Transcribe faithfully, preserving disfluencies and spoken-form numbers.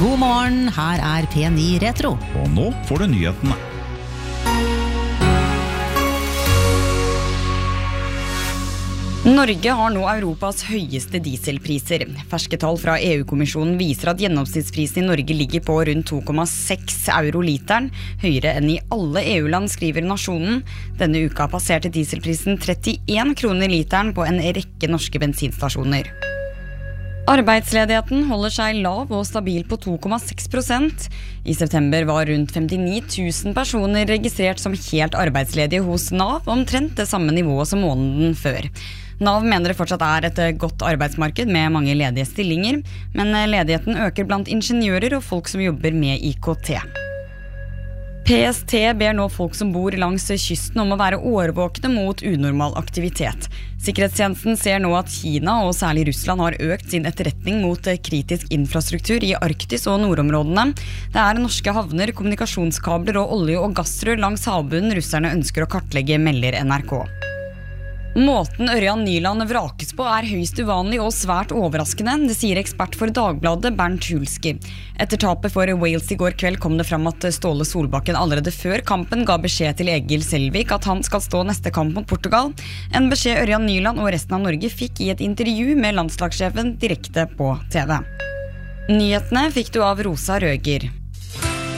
God morgen, her er P ni Retro. Og nå får du nyhetene. Norge har nå Europas høyeste dieselpriser. Ferske tall fra E U-kommisjonen viser at gjennomsnittsprisen i Norge ligger på rundt to komma seks euro literen, høyere enn i alle E U-land, skriver Nasjonen. Denne uka passerte dieselprisen trettien kroner literen på en rekke norske bensinstasjoner. Arbeidsledigheten holder seg lav og stabil på to komma seks prosent. I september var rundt femtini tusen personer registrert som helt arbeidsledige hos Nav, omtrent det samme nivået som måneden før. Nav mener det fortsatt er et godt arbeidsmarked med mange ledige stillinger, men ledigheten øker blant ingeniører og folk som jobber med I K T. P S T ber nå folk som bor langs kysten om å være årvåkne mot unormal aktivitet. Sikkerhetstjenesten ser nå at Kina og særlig Russland har økt sin etterretning mot kritisk infrastruktur i Arktis og nordområdene. Det er norske havner, kommunikasjonskabler og olje- og gassrør langs havbunnen russerne ønsker å kartlegge, melder N R K. Måten Ørjan Nyland vrakes på er høyst uvanlig og svært overraskende, det sier ekspert for Dagbladet Bernt Hulski. Etter tapet for Wales i går kveld kom det fram at Ståle Solbakken allerede før kampen ga beskjed til Egil Selvik at han skal stå neste kamp mot Portugal. En beskjed Ørjan Nyland og resten av Norge fikk i et intervju med landslagssjefen direkte på T V. Nyhetene fikk du av Rosa Røger.